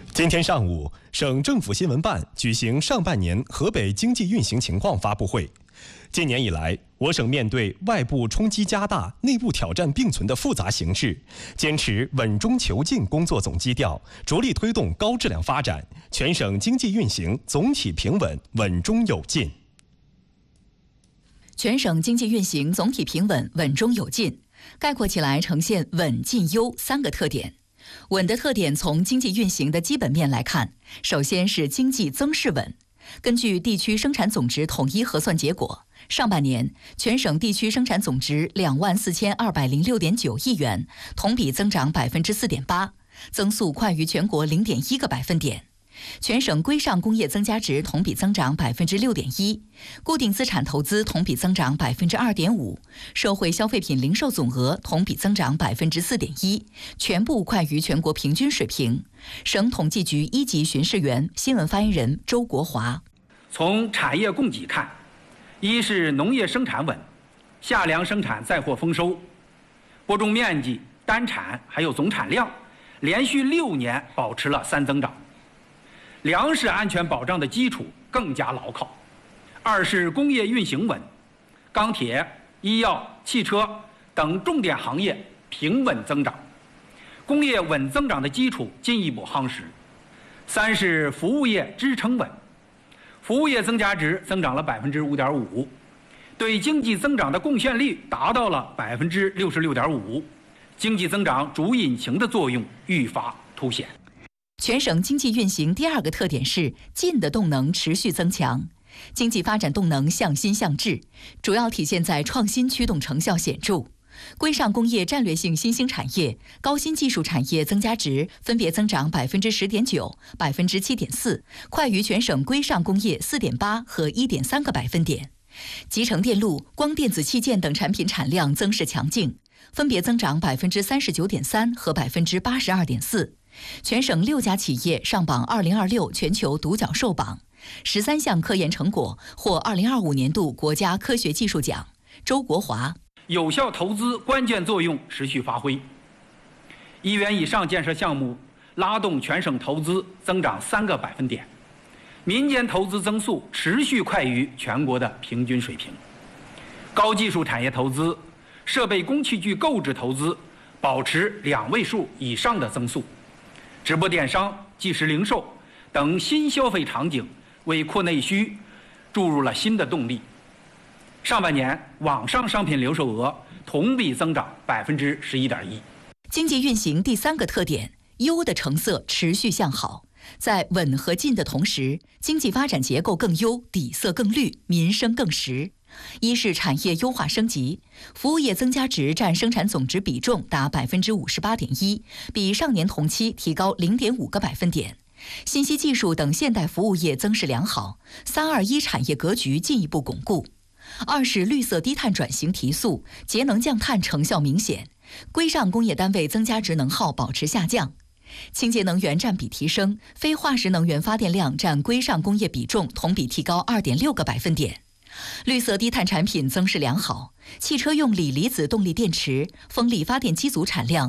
今天上午，省政府新闻办举行上半年河北经济运行情况发布会。今年以来，我省面对外部冲击加大、内部挑战并存的复杂形势，坚持稳中求进工作总基调，着力推动高质量发展，全省经济运行总体平稳、稳中有进。 全省经济运行总体平稳、稳中有进，概括起来呈现稳、进、优三个特点。稳的特点从经济运行的基本面来看，首先是经济增势稳。根据地区生产总值统一核算结果，上半年全省地区生产总值24206.9亿元，同比增长4.8%，增速快于全国0.1个百分点。全省规上工业增加值同比增长6.1%，固定资产投资同比增长2.5%，社会消费品零售总额同比增长4.1%，全部快于全国平均水平。省统计局1级巡视员、新闻发言人周国华： 从产业供给看，一是农业生产稳，夏粮生产载货丰收，播种面积、单产还有总产量连续6年保持了3增长。粮食安全保障的基础更加牢靠。二是工业运行稳，钢铁、医药、汽车等重点行业平稳增长，工业稳增长的基础进一步夯实。三是服务业支撑稳，服务业增加值增长了5.5%，对经济增长的贡献率达到了66.5%，经济增长主引擎的作用愈发凸显。 全省经济运行第二个特点是进的动能持续增强，经济发展动能向新向质，主要体现在创新驱动成效显著。规上工业战略性新兴产业、高新技术产业增加值分别增长10.9%、7.4%，快于全省规上工业4.8和1.3个百分点。集成电路、光电子器件等产品产量增势强劲，分别增长39.3%和82.4%。全省6家企业上榜2026全球独角兽榜，13项科研成果获2025年度国家科学技术奖。周国华： 有效投资关键作用持续发挥，1元以上建设项目拉动全省投资增长3个百分点，民间投资增速持续快于全国的平均水平。高技术产业投资、设备工器具购置投资保持2位数以上的增速。直播电商、即时零售等新消费场景为扩内需注入了新的动力。上半年网上商品零售额同比增长11.1%。 经济运行第三个特点，优的成色持续向好。在稳和进的同时，经济发展结构更优，底色更绿，民生更实。一是产业优化升级，服务业增加值占生产总值比重达58.1%，比上年同期提高0.5个百分点。信息技术等现代服务业增势良好，321产业格局进一步巩固。二是绿色低碳转型提速，节能降碳成效明显，规上工业单位增加值能耗保持下降。清洁能源占比提升，非化石能源发电量占规上工业比重同比提高2.6个百分点。绿色低碳产品增势良好，汽车用锂离子动力电池、风力发电机组产量